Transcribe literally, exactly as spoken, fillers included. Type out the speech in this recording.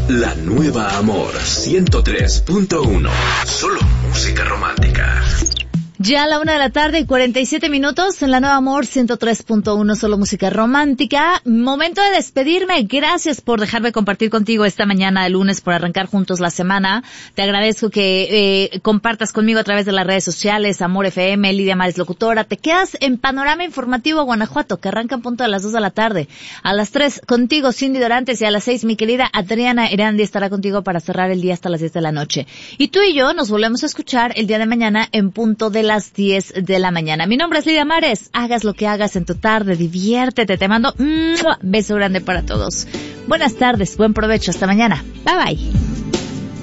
La nueva Amor ciento tres punto uno. Solo música romántica. Ya a la una de la tarde y cuarenta y siete minutos en la Nueva Amor ciento tres punto uno, solo música romántica. Momento de despedirme. Gracias por dejarme compartir contigo esta mañana de lunes, por arrancar juntos la semana. Te agradezco que eh, compartas conmigo a través de las redes sociales, Amor F M, Lidia Mares Locutora. Te quedas en Panorama Informativo Guanajuato, que arranca en punto a las dos de la tarde. A las tres contigo, Cindy Dorantes, y a las seis mi querida Adriana Erandi estará contigo para cerrar el día hasta las diez de la noche. Y tú y yo nos volvemos a escuchar el día de mañana en punto de las diez de la mañana. Mi nombre es Lidia Mares. Hagas lo que hagas en tu tarde, diviértete. Te mando un beso grande para todos. Buenas tardes, buen provecho. Hasta mañana. Bye bye.